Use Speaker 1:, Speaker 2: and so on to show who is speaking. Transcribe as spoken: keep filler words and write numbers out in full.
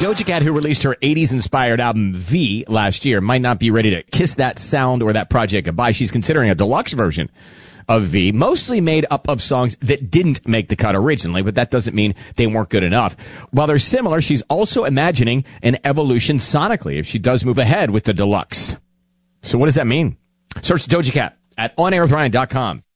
Speaker 1: Doja Cat, who released her eighties-inspired album V last year, might not be ready to kiss that sound or that project goodbye. She's considering a deluxe version of V, mostly made up of songs that didn't make the cut originally, but that doesn't mean they weren't good enough. While they're similar, she's also imagining an evolution sonically if she does move ahead with the deluxe. So what does that mean? Search Doja Cat at on air with ryan dot com.